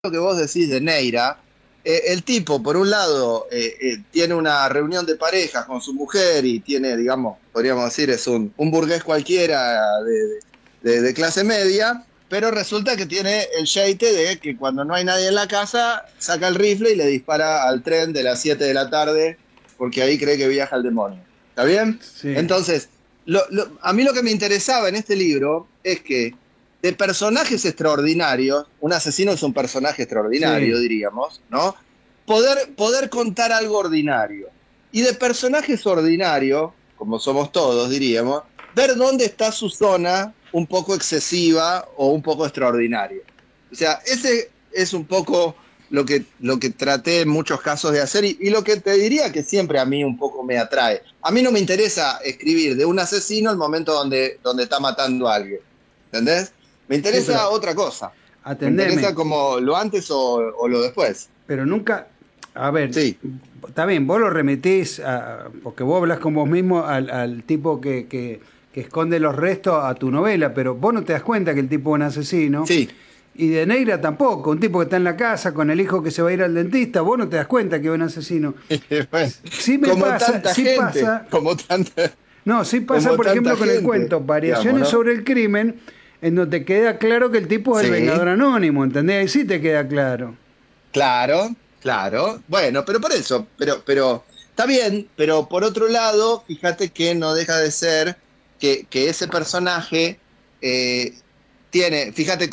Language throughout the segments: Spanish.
Lo que vos decís de Neira, el tipo, por un lado, tiene una reunión de parejas con su mujer y tiene, digamos, podríamos decir, es un burgués cualquiera de clase media, pero resulta que tiene el yeite de que cuando no hay nadie en la casa, saca el rifle y le dispara al tren de las 7 de la tarde, porque ahí cree que viaja el demonio. ¿Está bien? Sí, Entonces, a mí lo que me interesaba en este libro es que de personajes extraordinarios, un asesino es un personaje extraordinario, sí. diríamos, ¿no? Poder contar algo ordinario. Y de personajes ordinarios, como somos todos, diríamos, ver dónde está su zona un poco excesiva o un poco extraordinaria. O sea, ese es un poco lo que traté en muchos casos de hacer y lo que te diría que siempre a mí un poco me atrae. A mí no me interesa escribir de un asesino al momento donde está matando a alguien. ¿Entendés? Me Sí, interesa pero otra cosa. Me interesa atendeme. como lo antes o lo después. Pero nunca, a ver, Sí, está bien, vos lo remetís, porque vos hablas con vos mismo al tipo que esconde los restos a tu novela, pero vos no te das cuenta que el tipo es un asesino. sí. Y de Neira tampoco, un tipo que está en la casa con el hijo que se va a ir al dentista, vos no te das cuenta que es un asesino. Bueno, Sí me como pasa, tanta sí gente, pasa, no, sí pasa, como por tanta ejemplo, con el gente, cuento digamos, Variaciones ¿no? sobre el crimen, en donde te queda claro que el tipo es el vengador Sí, anónimo, ¿entendés? Ahí sí te queda claro. claro, claro. Bueno, pero por eso, pero está bien, pero por otro lado, fíjate que no deja de ser que ese personaje eh, fíjate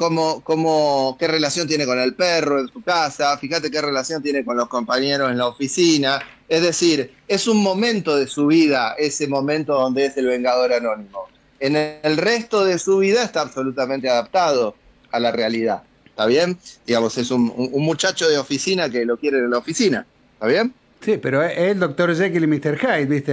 qué relación tiene con el perro en su casa, fíjate qué relación tiene con los compañeros en la oficina. Es decir, es un momento de su vida, ese momento donde es el vengador anónimo. En el resto de su vida está absolutamente adaptado a la realidad. ¿Está bien? Digamos, es un muchacho de oficina que lo quiere en la oficina. ¿Está bien? Sí, pero es el doctor Jekyll y Mr. Hyde, ¿viste?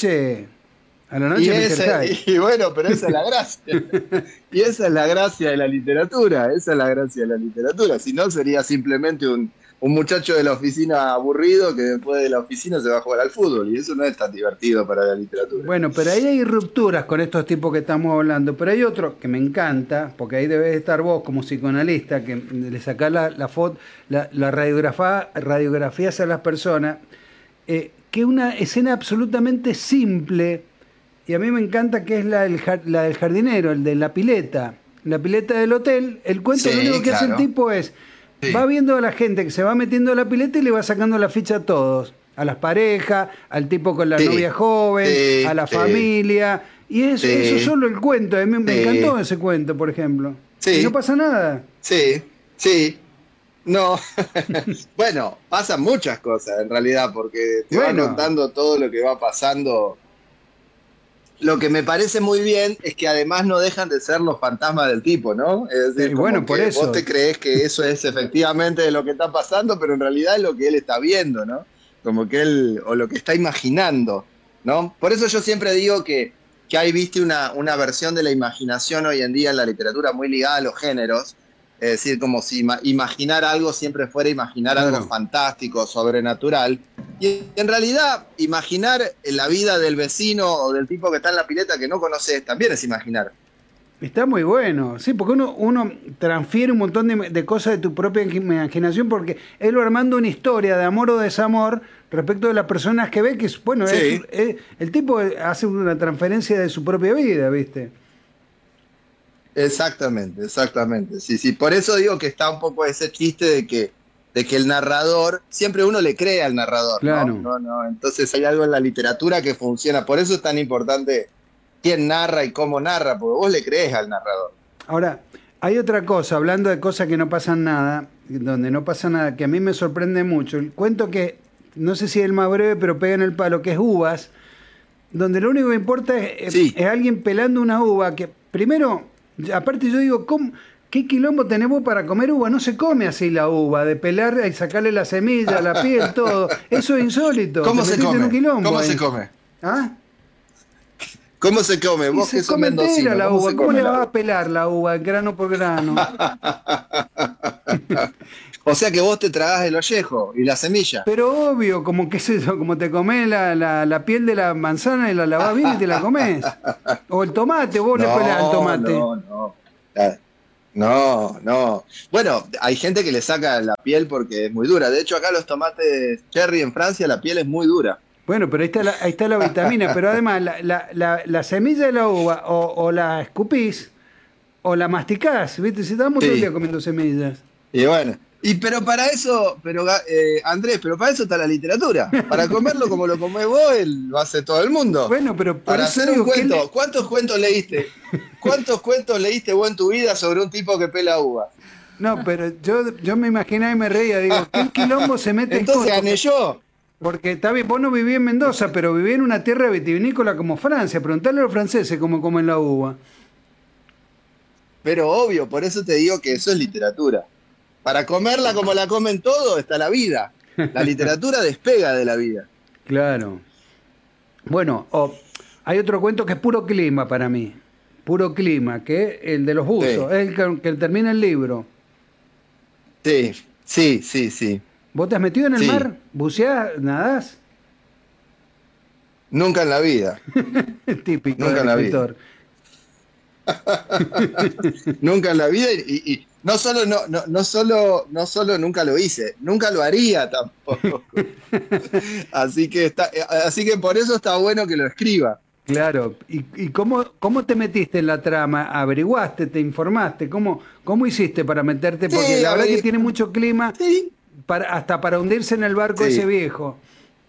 A la Y, noche Mr. Hyde. y bueno, pero esa es la gracia. Y esa es la gracia de la literatura, esa es la gracia de la literatura. Si no, sería simplemente un muchacho de la oficina aburrido que después de la oficina se va a jugar al fútbol. Y eso no es tan divertido para la literatura. Bueno, pero ahí hay rupturas con estos tipos que estamos hablando, pero hay otro que me encanta, porque ahí debes estar vos como psicoanalista, que le sacás la foto, la radiografías a las personas, que es una escena absolutamente simple, y a mí me encanta que es la del jardinero, el de la pileta del hotel. El cuento lo único Sí, que hace el claro. tipo es, va Sí, viendo a la gente que se va metiendo a la pileta y le va sacando la ficha a todos, a las parejas, al tipo con la novia sí, joven, a sí, la sí, familia, y eso sí, solo el cuento. A mí me encantó sí, ese cuento, por ejemplo, y no sí, pasa nada. sí, sí. No, bueno, pasan muchas cosas en realidad, porque te va Bueno, contando todo lo que va pasando. Lo que me parece muy bien es que además no dejan de ser los fantasmas del tipo, ¿no? Es decir, y como bueno, por que vos eso. te crees que eso es efectivamente lo que está pasando, pero en realidad es lo que él está viendo, ¿no? Como que él, o lo que está imaginando, ¿no? Por eso yo siempre digo que hay, viste, una versión de la imaginación hoy en día en la literatura muy ligada a los géneros, es decir, como si imaginar algo siempre fuera imaginar algo Claro. fantástico, sobrenatural, y en realidad, imaginar la vida del vecino o del tipo que está en la pileta que no conoces también es imaginar. Está muy bueno, sí, porque uno transfiere un montón de cosas de tu propia imaginación, porque él va armando una historia de amor o desamor respecto de las personas que ve, que bueno, Sí, el tipo hace una transferencia de su propia vida, ¿viste? exactamente, exactamente. Sí, sí. Por eso digo que está un poco ese chiste de que el narrador, siempre uno le cree al narrador, ¿no? Claro. No, no. Entonces hay algo en la literatura que funciona. Por eso es tan importante quién narra y cómo narra, porque vos le crees al narrador. Ahora, hay otra cosa, hablando de cosas que no pasan nada, donde no pasa nada, que a mí me sorprende mucho. El cuento que, no sé si es el más breve, pero pega en el palo, que es Uvas, donde lo único que importa Sí, es alguien pelando una uva, que primero, aparte yo digo, ¿qué quilombo tenemos para comer uva? No se come así la uva, de pelar y sacarle la semilla, la piel, todo. Eso es insólito, te ¿cómo se metiste en un come? quilombo ¿Cómo se ahí. come? ¿Ah? ¿Cómo se come? Y Vos que se sos come entera mendocino, la ¿cómo uva. se ¿Cómo le come la vas a uva? pelar la uva, grano por grano? O sea que vos te tragás el ollejo y la semilla. Pero obvio, como que es eso, como te comés la piel de la manzana y la lavás bien y te la comés. O el tomate, vos le pelás al No, tomate. no, no. Ah, No, no. Bueno, hay gente que le saca la piel porque es muy dura. De hecho, acá los tomates cherry en Francia, la piel es muy dura. Bueno, pero ahí está la vitamina, pero además la semilla de la uva o la escupís o la masticás, ¿viste? Si estamos todo el día Sí, comiendo semillas. y bueno. Y pero para eso, Andrés, pero para eso está la literatura. Para comerlo como lo comés vos, lo hace todo el mundo. Bueno, pero por Para eso hacer un digo que cuento, ¿cuántos cuentos leíste? ¿Cuántos cuentos leíste vos en tu vida sobre un tipo que pela uvas? no, pero yo me imaginaba y me reía, digo, ¿qué quilombo se mete Entonces Scott? gané yo. Porque está bien, vos no vivís en Mendoza, pero vivís en una tierra vitivinícola como Francia. Preguntale a los franceses cómo comen la uva. Pero obvio, por eso te digo que eso es literatura. Para comerla como la comen todos está la vida. La literatura despega de la vida. Claro. Bueno, hay otro cuento que es puro clima para mí. Puro clima, que es el de los Sí, buzos, es el que termina el libro. sí, sí, sí, sí, ¿Vos te has metido en el sí. mar? ¿Buceás? ¿Nadás? Nunca en la vida, Típico nunca del en la vida. escritor. Nunca en la vida y no solo no solo nunca lo hice, nunca lo haría tampoco. Así que por eso está bueno que lo escriba. Claro. ¿Y cómo te metiste en la trama? ¿Averiguaste? ¿Te informaste? ¿Cómo hiciste para meterte? Porque Sí, la a verdad que ver, tiene mucho clima sí, hasta para hundirse en el barco ese sí, viejo.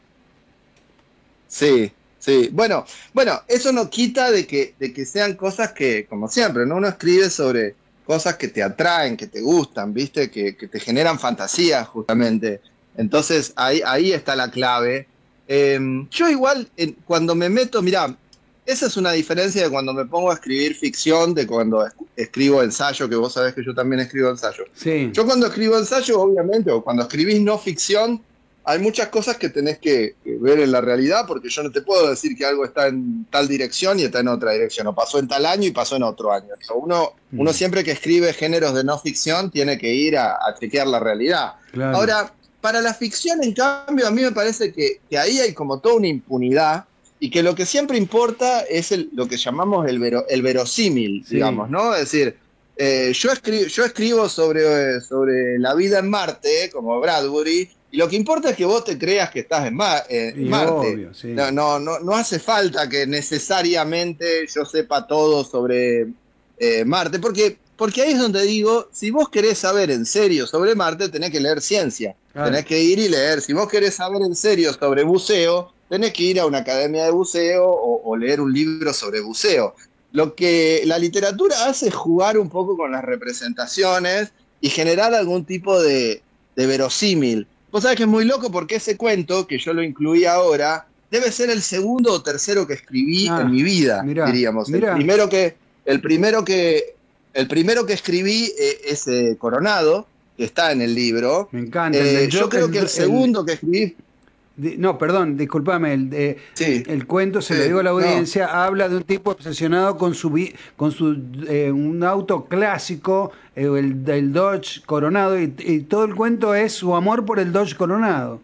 sí, sí. Bueno, eso no quita de que sean cosas que, como siempre, ¿no? Uno escribe sobre cosas que te atraen, que te gustan, ¿viste? Que te generan fantasías, justamente. Entonces, ahí está la clave. Yo igual, cuando me meto, mirá, esa es una diferencia de cuando me pongo a escribir ficción, de cuando escribo ensayo, que vos sabés que yo también escribo ensayo. Sí, Yo cuando escribo ensayo, obviamente, o cuando escribís no ficción, hay muchas cosas que tenés que ver en la realidad, porque yo no te puedo decir que algo está en tal dirección y está en otra dirección, o pasó en tal año y pasó en otro año. O sea, uno mm, siempre que escribe géneros de no ficción tiene que ir a chequear la realidad. claro. Ahora, para la ficción, en cambio, a mí me parece que ahí hay como toda una impunidad y que lo que siempre importa es lo que llamamos el verosímil, Sí. digamos, ¿no? Es decir, yo escribo sobre la vida en Marte, como Bradbury, y lo que importa es que vos te creas que estás en Y Marte. obvio, sí. No hace falta que necesariamente yo sepa todo sobre Marte, porque ahí es donde digo, si vos querés saber en serio sobre Marte, tenés que leer ciencia, Claro. tenés que ir y leer. Si vos querés saber en serio sobre buceo, tenés que ir a una academia de buceo o leer un libro sobre buceo. Lo que la literatura hace es jugar un poco con las representaciones y generar algún tipo de verosímil. Vos sabés que es muy loco porque ese cuento, que yo lo incluí ahora, debe ser el segundo o tercero que escribí en Ah, mi vida, mirá, diríamos. El mirá, primero que, el primero que, el primero que escribí es Coronado, que está en el libro. me encanta. El del Yo yo, creo que el segundo que escribí, no, perdón, discúlpame, sí, el cuento, se lo digo a sí, la no, audiencia, habla de un tipo obsesionado con su un auto clásico, del Dodge Coronado, y todo el cuento es su amor por el Dodge Coronado.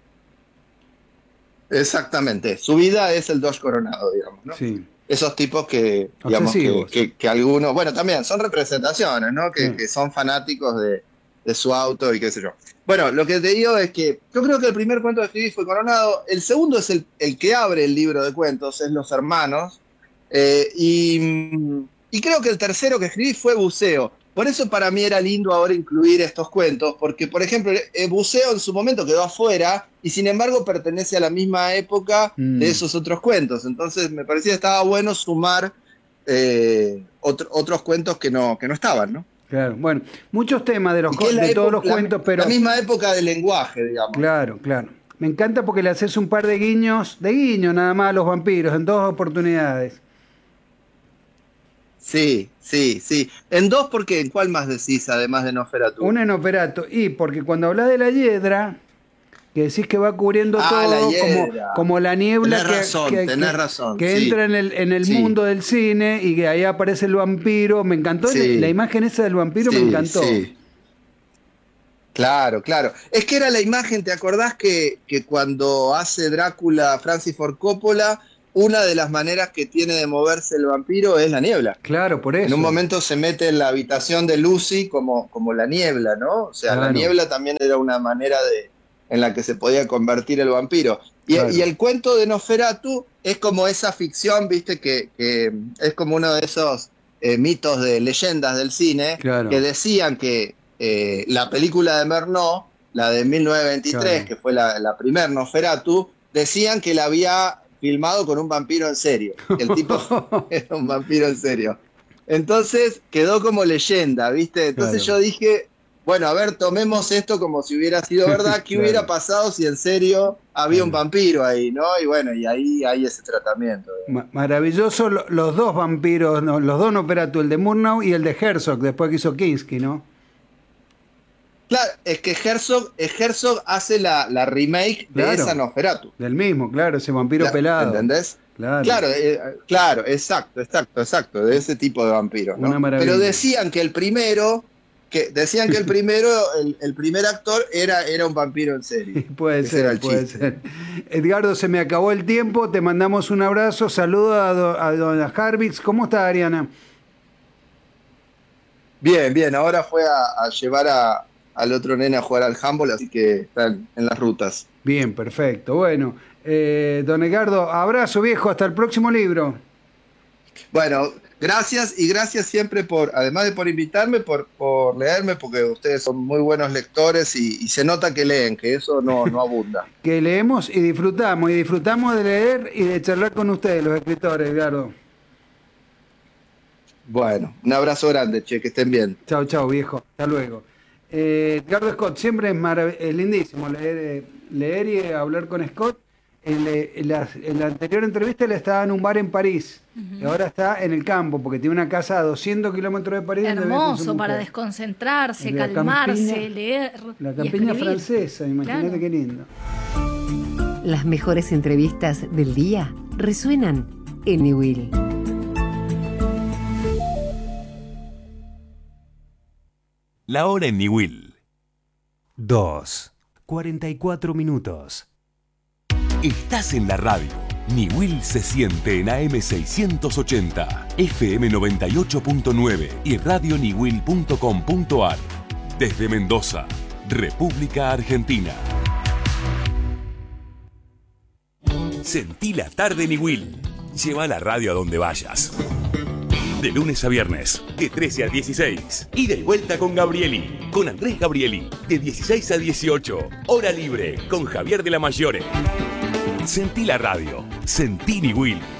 exactamente. Su vida es el Dodge Coronado, digamos, ¿no? Sí, Esos tipos que, digamos, que, obsesivos. que, que algunos, bueno, también son representaciones, ¿no? Que, Sí. que son fanáticos de su auto y qué sé yo. Bueno, lo que te digo es que yo creo que el primer cuento que escribí fue Coronado, el segundo es el que abre el libro de cuentos, es Los Hermanos, y creo que el tercero que escribí fue Buceo. Por eso para mí era lindo ahora incluir estos cuentos, porque por ejemplo, Buceo en su momento quedó afuera y sin embargo pertenece a la misma época de Mm, esos otros cuentos. Entonces me parecía que estaba bueno sumar otros cuentos que no estaban, ¿no? claro. Bueno, muchos temas Y que es de todos los cuentos, la pero misma época del lenguaje, digamos. claro, claro. Me encanta porque le haces un par de guiños, de guiño nada más a los vampiros en dos oportunidades. Sí, sí, sí. En dos, porque ¿en cuál más decís, además de Nosferatu? Una en Operato. Y porque cuando hablas de la hiedra, que decís que va cubriendo Ah, la todo hiedra. como la niebla Tenés razón, que sí, entra en el sí, mundo del cine y que ahí aparece el vampiro. Me encantó la sí, imagen esa del vampiro, me sí, encantó. sí. Claro, claro. Es que era la imagen, ¿te acordás que cuando hace Drácula Francis Ford Coppola, una de las maneras que tiene de moverse el vampiro es la niebla. Claro, por eso. En un momento se mete en la habitación de Lucy como la niebla, ¿no? O sea, la niebla también era una manera en la que se podía convertir el vampiro. Y el cuento de Nosferatu es como esa ficción, viste, que es como uno de esos mitos de leyendas del cine, que decían que la película de Murnau, la de 1923, que fue la primer Nosferatu, decían que la había filmado con un vampiro en serio. El tipo era un vampiro en serio. Entonces quedó como leyenda, ¿viste? Entonces yo dije, bueno, a ver, tomemos esto como si hubiera sido verdad. ¿Qué hubiera pasado si en serio había un vampiro ahí, no? Y bueno, y ahí hay ese tratamiento. Maravilloso los dos vampiros, ¿no? Los dos Nosferatu, el de Murnau y el de Herzog, después que hizo Kinski, ¿no? Claro, es que Herzog hace la remake de esa Nosferatu. Del mismo, claro, ese vampiro pelado. ¿Entendés? Claro, exacto, de ese tipo de vampiro, ¿no? Una maravilla. Pero decían que el primer actor era un vampiro en serie. Puede ser. Edgardo, se me acabó el tiempo, te mandamos un abrazo, saludo a dona Harvix. ¿Cómo está, Ariana? Bien, ahora fue a llevar al otro nene a jugar al handball, así que están en las rutas. Bien, perfecto. Bueno, don Edgardo, abrazo viejo, hasta el próximo libro. Bueno, gracias siempre además de por invitarme, por leerme, porque ustedes son muy buenos lectores y se nota que leen, que eso no abunda. Que leemos y disfrutamos de leer y de charlar con ustedes, los escritores, Edgardo. Bueno, un abrazo grande, que estén bien. Chao, viejo, hasta luego. Edgardo Scott, siempre es lindísimo leer y hablar con Scott. En la anterior entrevista él estaba en un bar en París, y ahora está en el campo porque tiene una casa a 200 kilómetros de París. Hermoso, para desconcentrarse, calmarse, leer. La campiña francesa, imagínate qué lindo. Las mejores entrevistas del día resuenan en Niwil. La hora en Niwil. 2:44. Estás en la radio. Niwil se siente en AM 680, FM 98.9 y radioniwil.com.ar. Desde Mendoza, República Argentina. Sentí la tarde Niwil. Lleva la radio a donde vayas. De lunes a viernes, de 13 a 16. Ida y vuelta con Gabrieli. Con Andrés Gabrieli, de 16 a 18. Hora libre, con Javier de la Mayore. Sentí la radio. Sentí Niwil.